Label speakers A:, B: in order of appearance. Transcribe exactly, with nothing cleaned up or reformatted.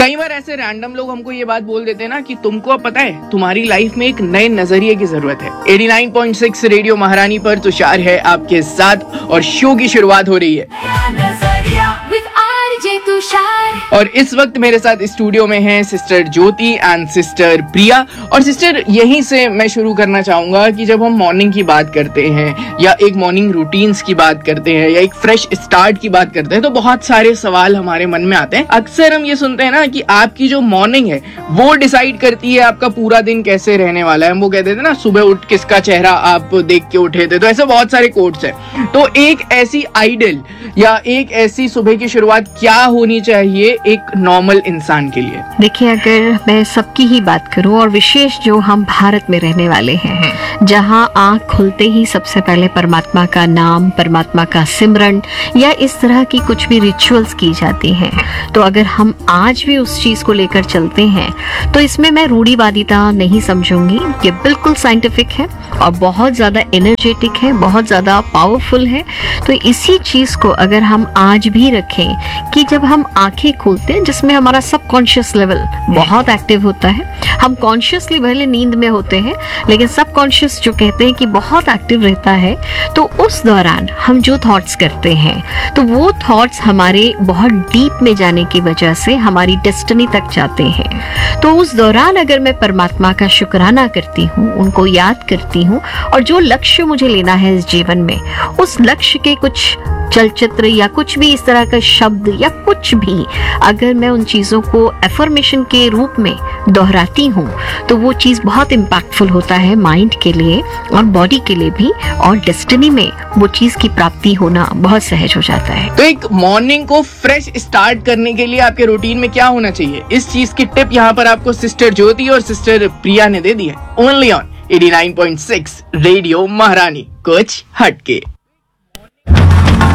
A: कई बार ऐसे रैंडम लोग हमको ये बात बोल देते हैं ना कि तुमको अब पता है तुम्हारी लाइफ में एक नए नजरिए की जरूरत है। Eighty nine point six radio महारानी पर तुषार है आपके साथ और शो की शुरुआत हो रही है। और इस वक्त मेरे साथ स्टूडियो में हैं सिस्टर ज्योति एंड सिस्टर प्रिया। और सिस्टर, यहीं से मैं शुरू करना चाहूंगा कि जब हम मॉर्निंग की बात करते हैं या एक मॉर्निंग रूटीन्स की बात करते हैं या एक फ्रेश स्टार्ट की बात करते हैं तो बहुत सारे सवाल हमारे मन में आते हैं। अक्सर हम ये सुनते हैं ना कि आपकी जो मॉर्निंग है वो डिसाइड करती है आपका पूरा दिन कैसे रहने वाला है। वो कहते थे ना, सुबह उठ किसका चेहरा आप देख के उठे थे। तो ऐसे बहुत सारे कोट्स हैं। तो एक ऐसी आइडियल या एक ऐसी सुबह की शुरुआत क्या होनी चाहिए एक नॉर्मल इंसान के लिए?
B: देखिए, अगर मैं सबकी ही बात करूं और विशेष जो हम भारत में रहने वाले हैं, जहां आंख खुलते ही सबसे पहले परमात्मा का नाम, परमात्मा का सिमरन या इस तरह की कुछ भी रिचुअल्स की जाती हैं, तो अगर हम आज भी उस चीज को लेकर चलते हैं तो इसमें मैं रूढ़िवादिता नहीं समझूंगी। ये बिल्कुल साइंटिफिक है और बहुत ज्यादा एनर्जेटिक है, बहुत ज्यादा पावरफुल है। तो इसी चीज को अगर हम आज भी रखें कि जब हम आंखें खोलते हैं, जिसमें हमारा सबकॉन्शियस लेवल बहुत एक्टिव होता है, हम कॉन्शियसली भले नींद में होते हैं लेकिन सबकॉन्शियस जो कहते हैं कि बहुत एक्टिव रहता है, तो उस दौरान हम जो थॉट्स करते हैं तो वो थॉट्स हमारे बहुत डीप में जाने की वजह से हमारी डेस्टिनी तक जाते हैं। तो उस दौरान अगर मैं परमात्मा का शुक्राना करती हूँ, उनको याद करती हूँ और जो लक्ष्य मुझे लेना है इस जीवन में, उस लक्ष्य के कुछ चलचित्र या कुछ भी इस तरह का शब्द या कुछ भी अगर मैं उन चीजों को एफर्मेशन के रूप में दोहराती हूँ तो वो चीज बहुत इम्पैक्टफुल होता है माइंड के लिए और बॉडी के लिए भी, और डेस्टिनी में वो चीज की प्राप्ति होना बहुत सहज हो जाता है।
A: तो एक मॉर्निंग को फ्रेश स्टार्ट करने के लिए आपके रूटीन में क्या होना चाहिए, इस चीज की टिप यहाँ पर आपको सिस्टर ज्योति और सिस्टर प्रिया ने दे दी है। Only on eighty nine point six radio महारानी, कुछ हटके।